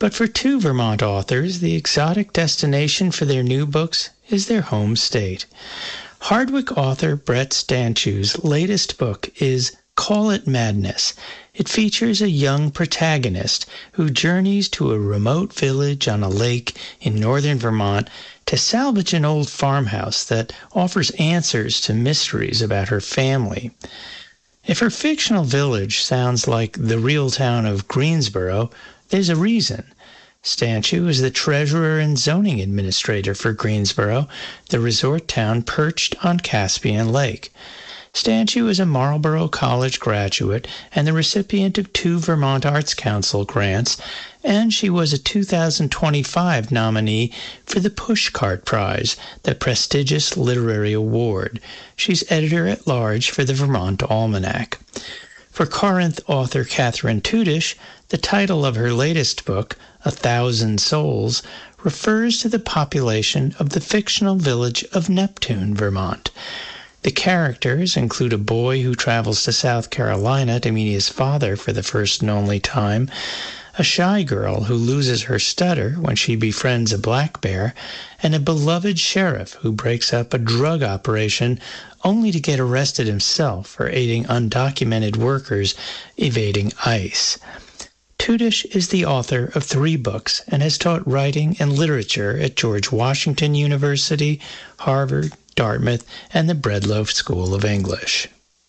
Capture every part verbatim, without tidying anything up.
But for two Vermont authors, the exotic destination for their new books is their home state. Hardwick author Brett Stanchu's latest book is Call It Madness. It features a young protagonist who journeys to a remote village on a lake in northern Vermont to salvage an old farmhouse that offers answers to mysteries about her family. If her fictional village sounds like the real town of Greensboro, there's a reason. Stanchu is the treasurer and zoning administrator for Greensboro, the resort town perched on Caspian Lake. Stanchu is a Marlborough College graduate and the recipient of two Vermont Arts Council grants, and she was a two thousand twenty-five nominee for the Pushcart Prize, the prestigious literary award. She's editor-at-large for the Vermont Almanac. For Corinth author Catherine Tudish, the title of her latest book, A Thousand Souls, refers to the population of the fictional village of Neptune, Vermont. The characters include a boy who travels to South Carolina to meet his father for the first and only time, a shy girl who loses her stutter when she befriends a black bear, and a beloved sheriff who breaks up a drug operation only to get arrested himself for aiding undocumented workers evading ICE. Tudish is the author of three books and has taught writing and literature at George Washington University, Harvard, Dartmouth, and the Breadloaf School of English.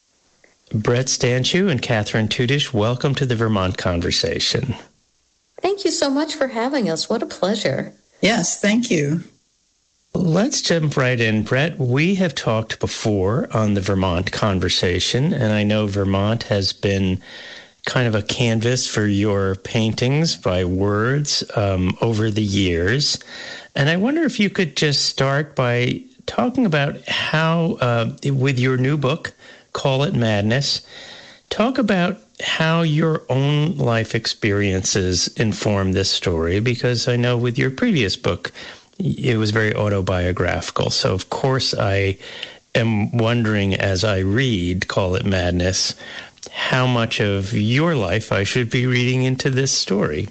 Brett Stanchu and Catherine Tudish, welcome to the Vermont Conversation. Thank you so much for having us. What a pleasure. Yes, thank you. Let's jump right in. Brett, we have talked before on the Vermont Conversation, and I know Vermont has been kind of a canvas for your paintings by words um, over the years. And I wonder if you could just start by talking about how, uh, with your new book, Call It Madness, talk about how your own life experiences inform this story, because I know with your previous book, it was very autobiographical. So, of course, I am wondering as I read Call It Madness, how much of your life I should be reading into this story.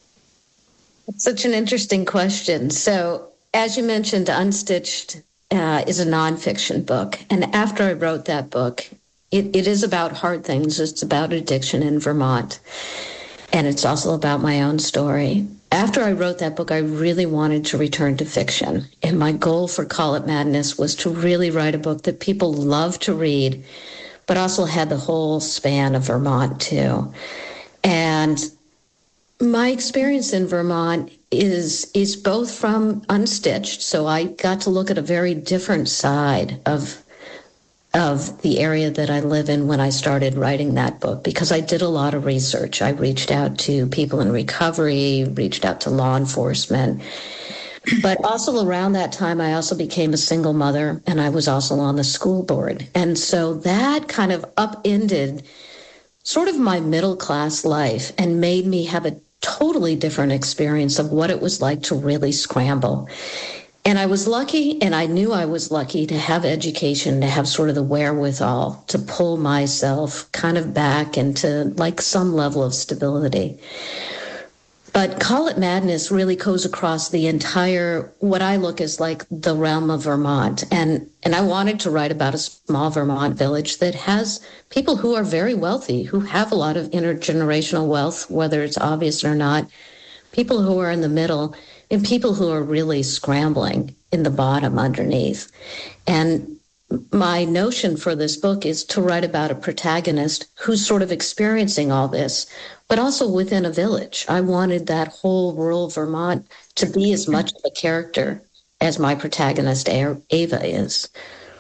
It's such an interesting question. So, as you mentioned, Unstitched uh, is a nonfiction book. And after I wrote that book, it, it is about hard things. It's about addiction in Vermont. And it's also about my own story. After I wrote that book, I really wanted to return to fiction. And my goal for Call It Madness was to really write a book that people love to read, but also had the whole span of Vermont, too. And my experience in Vermont is is both from Unstitched, so I got to look at a very different side of of the area that I live in when I started writing that book, because I did a lot of research. I reached out to people in recovery, reached out to law enforcement. But also around that time, I also became a single mother, and I was also on the school board. And so that kind of upended sort of my middle-class life and made me have a totally different experience of what it was like to really scramble. And I was lucky, and I knew I was lucky to have education, to have sort of the wherewithal to pull myself kind of back into like some level of stability. But Call It Madness really goes across the entire, what I look as like the realm of Vermont. And, and I wanted to write about a small Vermont village that has people who are very wealthy, who have a lot of intergenerational wealth, whether it's obvious or not, people who are in the middle, and people who are really scrambling in the bottom underneath. And my notion for this book is to write about a protagonist who's sort of experiencing all this, but also within a village. I wanted that whole rural Vermont to be as much of a character as my protagonist Ava is.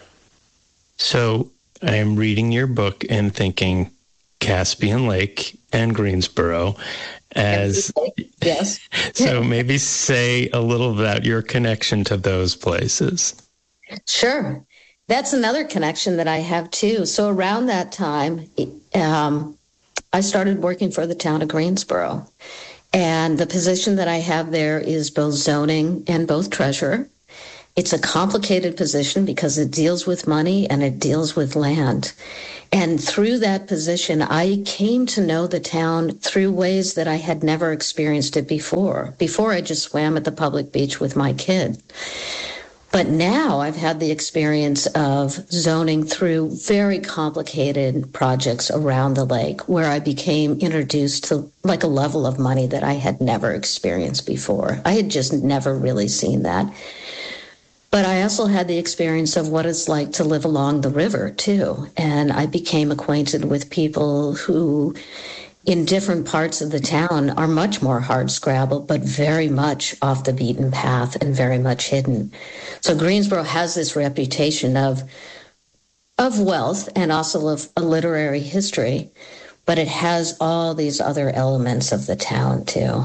So I am reading your book and thinking Caspian Lake and Greensboro as yes. So maybe say a little about your connection to those places. Sure. That's another connection that I have too. So around that time, um, I started working for the town of Greensboro. And the position that I have there is both zoning and both treasurer. It's a complicated position because it deals with money and it deals with land. And through that position, I came to know the town through ways that I had never experienced it before. Before, I just swam at the public beach with my kid. But now I've had the experience of zoning through very complicated projects around the lake where I became introduced to like a level of money that I had never experienced before. I had just never really seen that. But I also had the experience of what it's like to live along the river, too. And I became acquainted with people who, in different parts of the town, are much more hardscrabble, but very much off the beaten path and very much hidden. So Greensboro has this reputation of, of wealth and also of a literary history, but it has all these other elements of the town, too.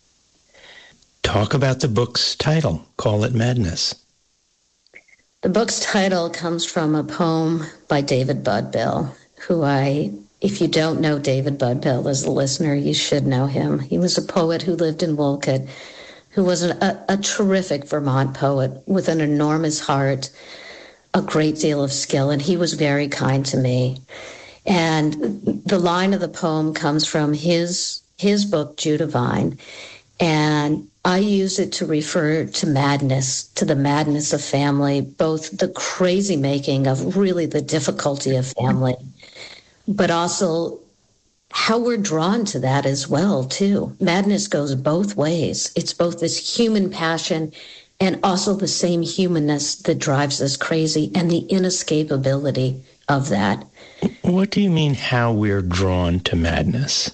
Talk about the book's title, Call It Madness. The book's title comes from a poem by David Budbill, who I, if you don't know David Budbill as a listener, you should know him. He was a poet who lived in Wolcott, who was an, a, a terrific Vermont poet with an enormous heart, a great deal of skill, and he was very kind to me. And the line of the poem comes from his his book, Judavine, and I use it to refer to madness, to the madness of family, both the crazy making of really the difficulty of family, but also how we're drawn to that as well, too. Madness goes both ways. It's both this human passion and also the same humanness that drives us crazy and the inescapability of that. What do you mean how we're drawn to madness?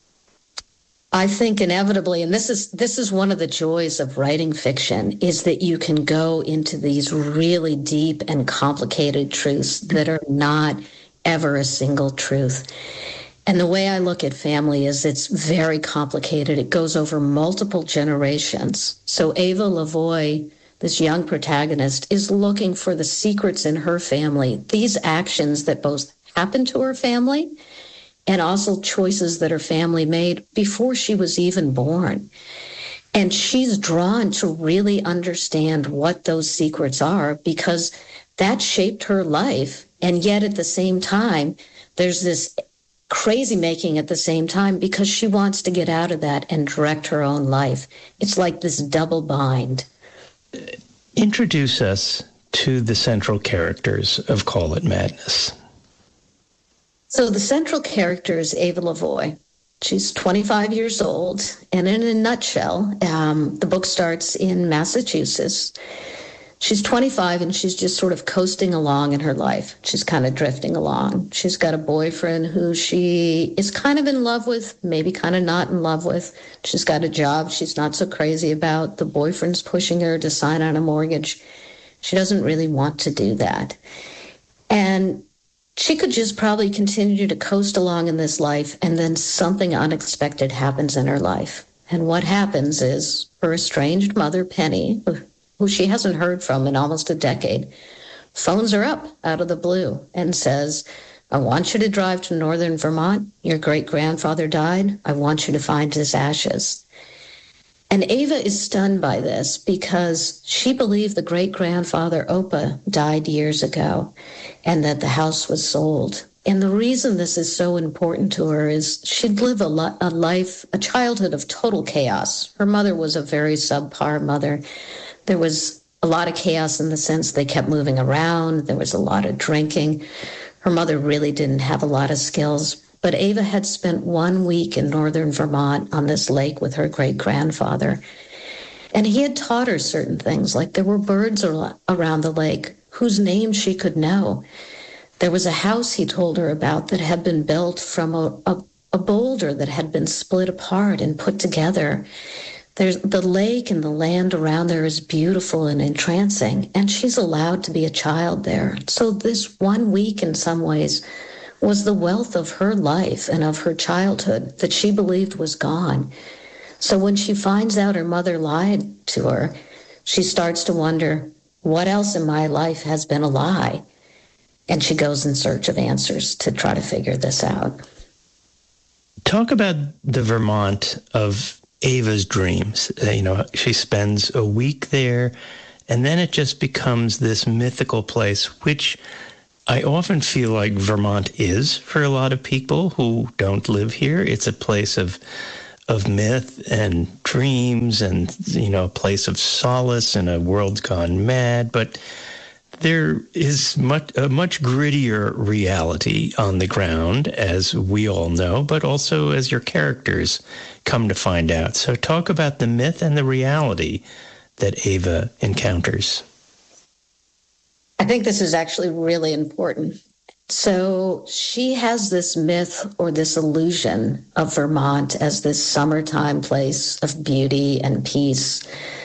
I think inevitably, and this is this is one of the joys of writing fiction, is that you can go into these really deep and complicated truths that are not ever a single truth. And the way I look at family is it's very complicated. It goes over multiple generations. So Ava Lavoie, this young protagonist, is looking for the secrets in her family, these actions that both happen to her family and also choices that her family made before she was even born. And she's drawn to really understand what those secrets are because that shaped her life. And yet at the same time, there's this crazy making at the same time because she wants to get out of that and direct her own life. It's like this double bind. Introduce us to the central characters of Call It Madness. So the central character is Ava Lavoie. She's twenty-five years old, and in a nutshell, um, the book starts in Massachusetts. She's twenty-five, and she's just sort of coasting along in her life. She's kind of drifting along. She's got a boyfriend who she is kind of in love with, maybe kind of not in love with. She's got a job she's not so crazy about. The boyfriend's pushing her to sign on a mortgage. She doesn't really want to do that. And she could just probably continue to coast along in this life, and then something unexpected happens in her life. And what happens is her estranged mother, Penny, who she hasn't heard from in almost a decade, phones her up out of the blue and says, I want you to drive to northern Vermont. Your great-grandfather died. I want you to find his ashes. And Ava is stunned by this because she believed the great-grandfather, Opa, died years ago and that the house was sold. And the reason this is so important to her is she'd lived a, lo- a life, a childhood of total chaos. Her mother was a very subpar mother. There was a lot of chaos in the sense they kept moving around. There was a lot of drinking. Her mother really didn't have a lot of skills. But Ava had spent one week in northern Vermont on this lake with her great-grandfather. And he had taught her certain things, like there were birds around the lake whose names she could know. There was a house he told her about that had been built from a, a, a boulder that had been split apart and put together. There's the lake and the land around there is beautiful and entrancing, and she's allowed to be a child there. So this one week, in some ways, was the wealth of her life and of her childhood that she believed was gone. So when she finds out her mother lied to her, she starts to wonder, what else in my life has been a lie? And she goes in search of answers to try to figure this out. Talk about the Vermont of Ava's dreams. Uh, you know, she spends a week there, And then it just becomes this mythical place, which I often feel like Vermont is for a lot of people who don't live here. It's a place of of myth and dreams and, you know, a place of solace in a world gone mad. But there is much a much grittier reality on the ground, as we all know, but also as your characters come to find out. So talk about the myth and the reality that Ava encounters. I think this is actually really important. So she has this myth or this illusion of Vermont as this summertime place of beauty and peace,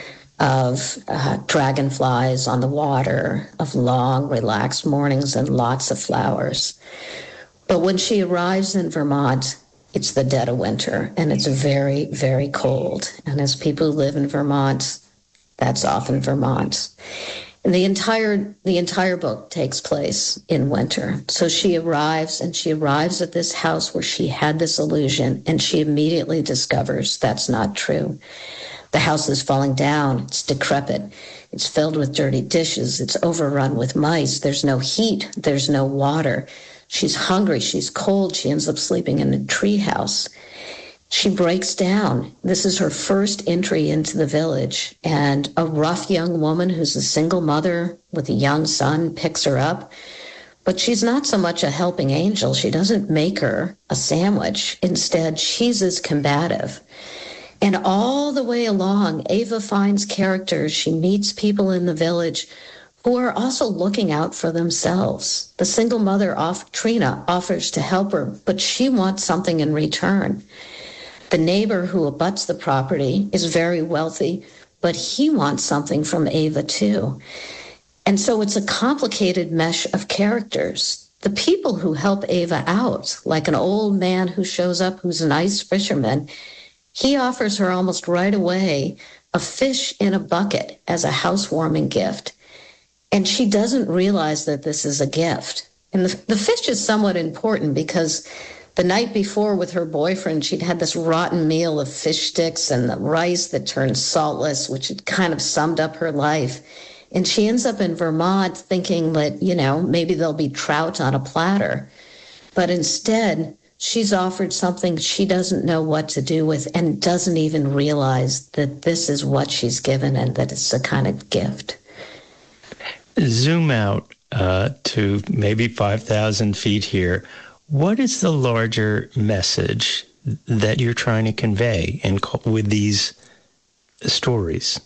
of uh, dragonflies on the water, of long, relaxed mornings and lots of flowers. But when she arrives in Vermont, it's the dead of winter, and it's very, very cold. And as people who live in Vermont, that's often Vermont. And the entire the entire book takes place in winter. So she arrives, and she arrives at this house where she had this illusion, and she immediately discovers that's not true. The house is falling down. It's decrepit. It's filled with dirty dishes. It's overrun with mice. There's no heat. There's no water. She's hungry. She's cold. She ends up sleeping in a treehouse. She breaks down. This is her first entry into the village, and a rough young woman who's a single mother with a young son picks her up. But she's not so much a helping angel. She doesn't make her a sandwich. Instead, she's as combative. And all the way along, Ava finds characters. She meets people in the village who are also looking out for themselves. The single mother, off, Trina, offers to help her, but she wants something in return. The neighbor who abuts the property is very wealthy, but he wants something from Ava too. And so it's a complicated mesh of characters. The people who help Ava out, like an old man who shows up who's a nice fisherman, he offers her almost right away a fish in a bucket as a housewarming gift. And she doesn't realize that this is a gift. And the, the fish is somewhat important because the night before with her boyfriend, she'd had this rotten meal of fish sticks and the rice that turned saltless, which had kind of summed up her life. And she ends up in Vermont thinking that, you know, maybe there'll be trout on a platter. But instead, she's offered something she doesn't know what to do with and doesn't even realize that this is what she's given and that it's a kind of gift. Zoom out uh, to maybe five thousand feet here. What is the larger message that you're trying to convey in, with these stories?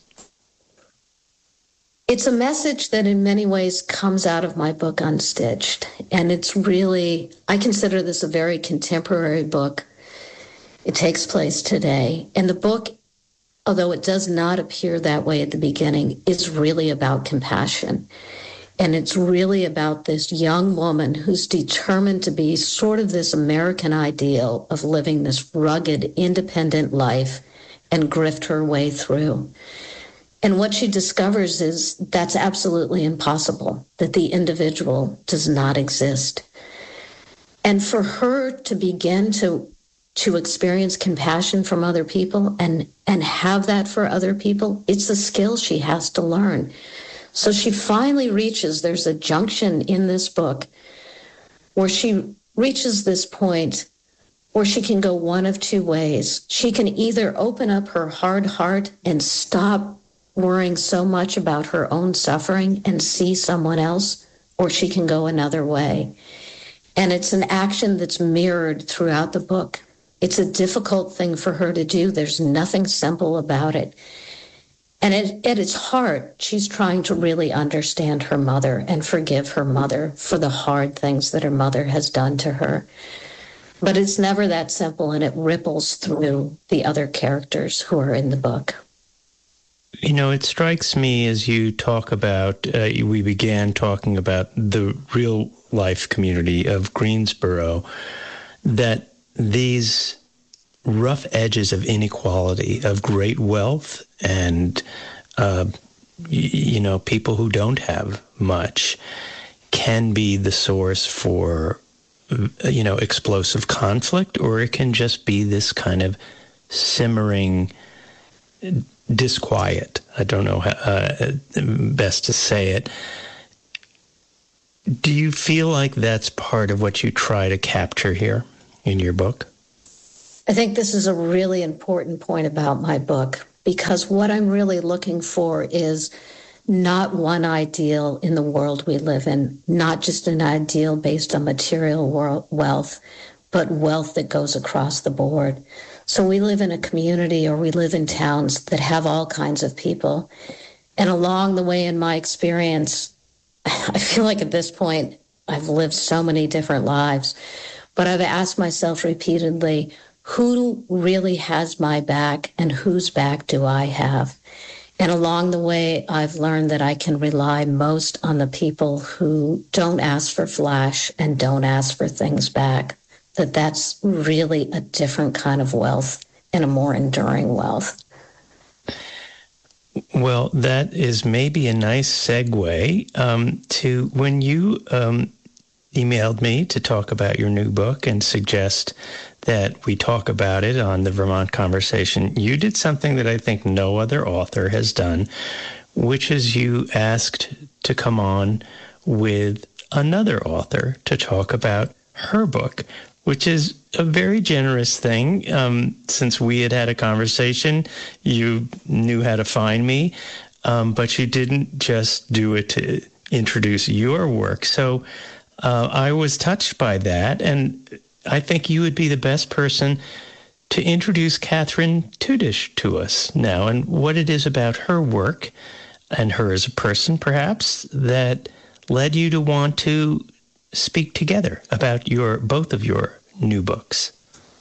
It's a message that in many ways comes out of my book, Unstitched. And it's really, I consider this a very contemporary book. It takes place today. And the book, although it does not appear that way at the beginning, is really about compassion. And it's really about this young woman who's determined to be sort of this American ideal of living this rugged, independent life and grift her way through. And what she discovers is that's absolutely impossible, that the individual does not exist. And for her to begin to to experience compassion from other people and, and have that for other people, it's a skill she has to learn. So she finally reaches, there's a junction in this book where she reaches this point where she can go one of two ways. She can either open up her hard heart and stop worrying so much about her own suffering and see someone else, or she can go another way. And it's an action that's mirrored throughout the book. It's a difficult thing for her to do. There's nothing simple about it. And at, at its heart, she's trying to really understand her mother and forgive her mother for the hard things that her mother has done to her. But it's never that simple, and it ripples through the other characters who are in the book. You know, it strikes me as you talk about, uh, we began talking about the real life community of Greensboro, that these rough edges of inequality, of great wealth and, uh, y- you know, people who don't have much can be the source for, you know, explosive conflict, or it can just be this kind of simmering disquiet I don't know how uh, best to say it. Do you feel like that's part of what you try to capture here in your book? I think this is a really important point about my book, because what I'm really looking for is not one ideal in the world we live in, not just an ideal based on material world wealth, but wealth that goes across the board. So we live in a community, or we live in towns that have all kinds of people. And along the way, in my experience, I feel like at this point, I've lived so many different lives, but I've asked myself repeatedly, who really has my back and whose back do I have? And along the way, I've learned that I can rely most on the people who don't ask for flash and don't ask for things back, that that's really a different kind of wealth and a more enduring wealth. Well, that is maybe a nice segue um, to when you um, emailed me to talk about your new book and suggest that we talk about it on the Vermont Conversation. You did something that I think no other author has done, which is you asked to come on with another author to talk about her book, which is a very generous thing. Um, since we had had a conversation, you knew how to find me, um, but you didn't just do it to introduce your work. So uh, I was touched by that, and I think you would be the best person to introduce Catherine Tudish to us now, and what it is about her work and her as a person, perhaps, that led you to want to speak together about your both of your new books.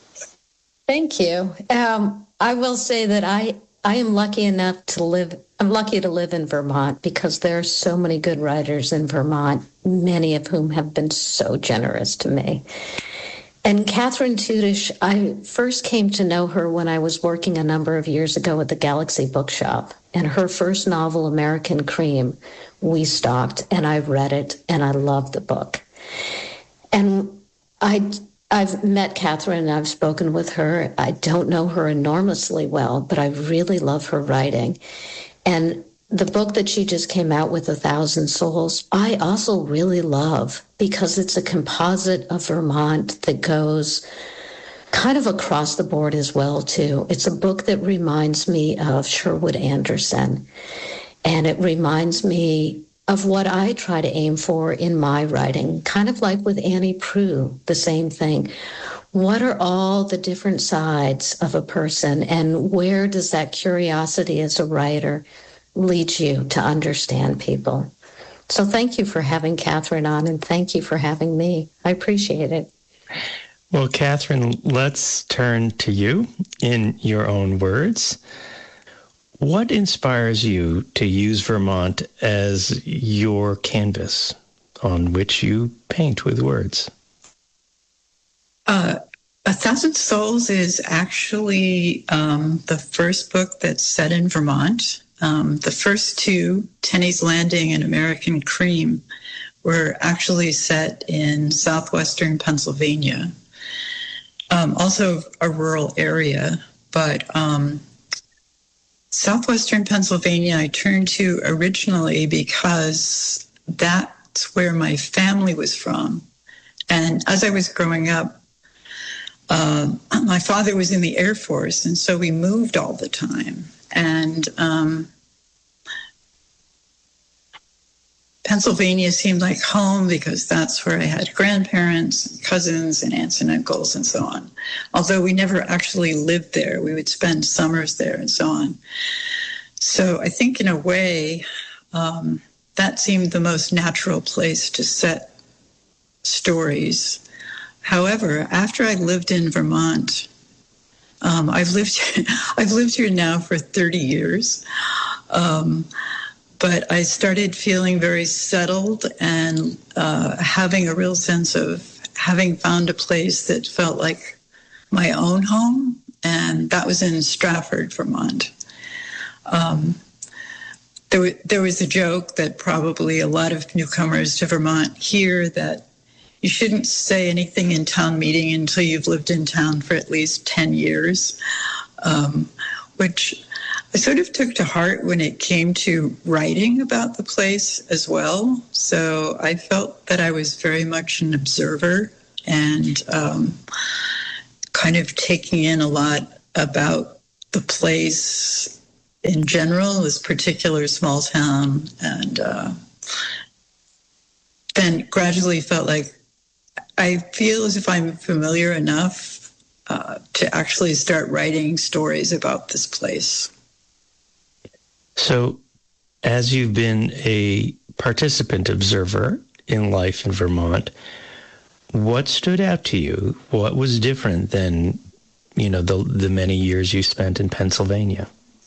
Thank you. Um, I will say that I, I am lucky enough to live, I'm lucky to live in Vermont, because there are so many good writers in Vermont, many of whom have been so generous to me. And Catherine Tudish, I first came to know her when I was working a number of years ago at the Galaxy Bookshop. And her first novel, American Cream, we stocked, and I read it, and I loved the book. And I, I've met Catherine, and I've spoken with her. I don't know her enormously well, but I really love her writing. And the book that she just came out with, A Thousand Souls, I also really love, because it's a composite of Vermont that goes kind of across the board as well, too. It's a book that reminds me of Sherwood Anderson, and it reminds me of what I try to aim for in my writing, kind of like with Annie Proulx, the same thing. What are all the different sides of a person, and where does that curiosity as a writer lead you to understand people? So thank you for having Catherine on, and thank you for having me. I appreciate it. Well, Catherine, let's turn to you in your own words. What inspires you to use Vermont as your canvas on which you paint with words? Uh, A Thousand Souls is actually um, the first book that's set in Vermont. Um, the first two, Tenny's Landing and American Cream, were actually set in southwestern Pennsylvania, um, also a rural area. But um, southwestern Pennsylvania I turned to originally because that's where my family was from. And as I was growing up, uh, my father was in the Air Force, and so we moved all the time. And um, Pennsylvania seemed like home because that's where I had grandparents, and cousins, and aunts and uncles, and so on. Although we never actually lived there, we would spend summers there and so on. So I think in a way, um, that seemed the most natural place to set stories. However, after I lived in Vermont, Um, I've lived I've lived here now for thirty years, um, but I started feeling very settled and uh, having a real sense of having found a place that felt like my own home, and that was in Stratford, Vermont. Um, there, w- there was a joke that probably a lot of newcomers to Vermont hear, that you shouldn't say anything in town meeting until you've lived in town for at least ten years, um, which I sort of took to heart when it came to writing about the place as well. So I felt that I was very much an observer and um, kind of taking in a lot about the place in general, this particular small town, and uh, then gradually felt like I feel as if I'm familiar enough uh, to actually start writing stories about this place. So, as you've been a participant observer in life in Vermont, what stood out to you? What was different than, you know, the the many years you spent in Pennsylvania?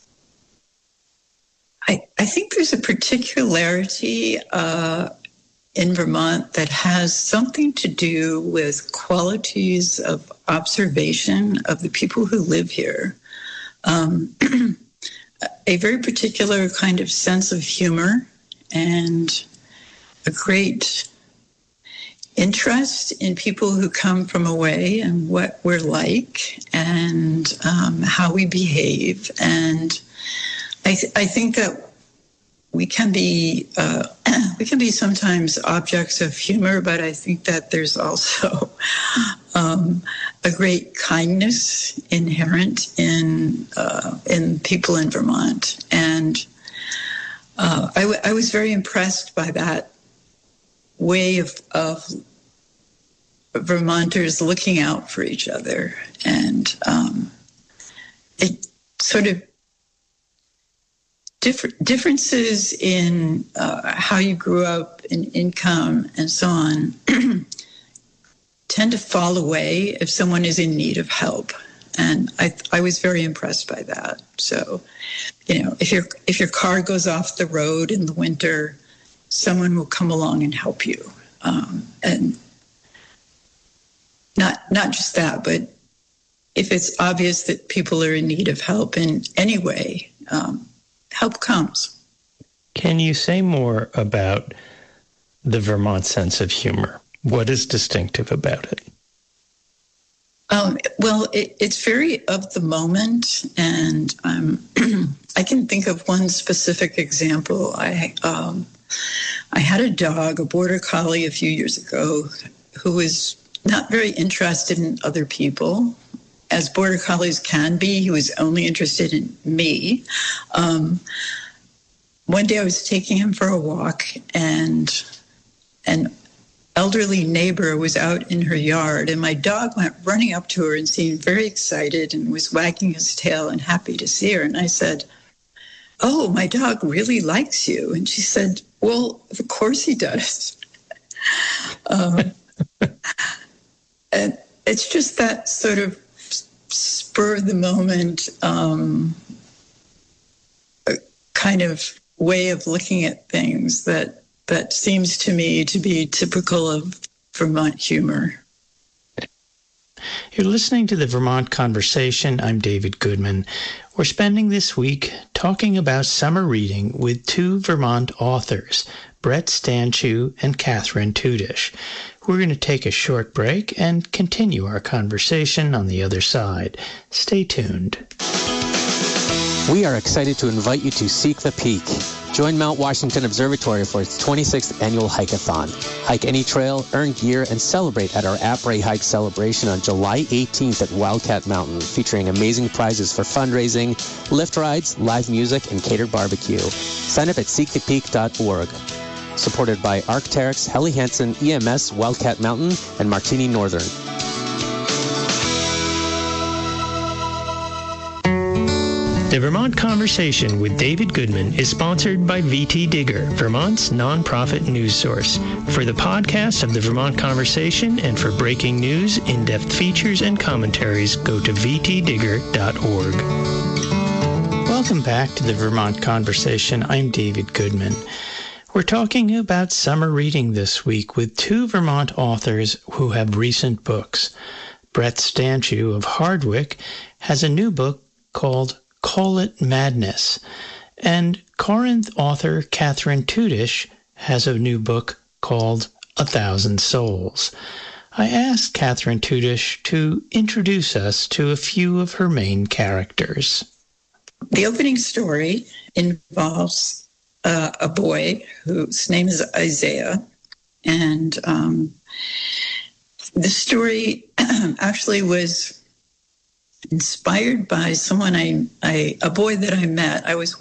I, I think there's a particularity uh, in Vermont that has something to do with qualities of observation of the people who live here. Um, a very particular kind of sense of humor and a great interest in people who come from away and what we're like and um, how we behave. And I, th- I think that we can be uh, we can be sometimes objects of humor, but I think that there's also um, a great kindness inherent in uh, in people in Vermont, and uh, I, w- I was very impressed by that way of, of Vermonters looking out for each other, and um, it sort of different differences in uh, how you grew up, in income, and so on tend to fall away if someone is in need of help. And I I was very impressed by that. So, you know, if your if your car goes off the road in the winter, someone will come along and help you. Um, and not not just that, but if it's obvious that people are in need of help in any way, um, help comes. Can you say more about the Vermont sense of humor? What is distinctive about it? Um, well, it, it's very of the moment, and um, I can think of one specific example. I um, I had a dog, a border collie, a few years ago, who was not very interested in other people, as border collies can be. He was only interested in me. Um, one day I was taking him for a walk, and an elderly neighbor was out in her yard, and my dog went running up to her and seemed very excited and was wagging his tail and happy to see her. And I said, "Oh, my dog really likes you." And she said, "Well, of course he does." um, and it's just that sort of spur of the moment um, kind of way of looking at things that that seems to me to be typical of Vermont humor. You're listening to the Vermont Conversation. I'm David Goodman. We're spending this week talking about summer reading with two Vermont authors, Brett Stanchu and Catherine Tudish. We're going to take a short break and continue our conversation on the other side. Stay tuned. We are excited to invite you to Seek the Peak. Join Mount Washington Observatory for its twenty-sixth annual hike-a-thon. Hike any trail, earn gear, and celebrate at our Après Hike celebration on July eighteenth at Wildcat Mountain, featuring amazing prizes for fundraising, lift rides, live music, and catered barbecue. Sign up at seek the peak dot org. Supported by Arc'teryx, Helly Hansen, E M S, Wildcat Mountain, and Martini Northern. The Vermont Conversation with David Goodman is sponsored by V T Digger, Vermont's nonprofit news source. For the podcast of the Vermont Conversation and for breaking news, in-depth features, and commentaries, go to v t digger dot org. Welcome back to the Vermont Conversation. I'm David Goodman. We're talking about summer reading this week with two Vermont authors who have recent books. Brett Stanchu of Hardwick has a new book called Call It Madness, and Corinth author Catherine Tudish has a new book called A Thousand Souls. I asked Catherine Tudish to introduce us to a few of her main characters. the opening story involves uh, a boy whose name is Isaiah. And um, the story actually was inspired by someone I, I, a boy that I met. I was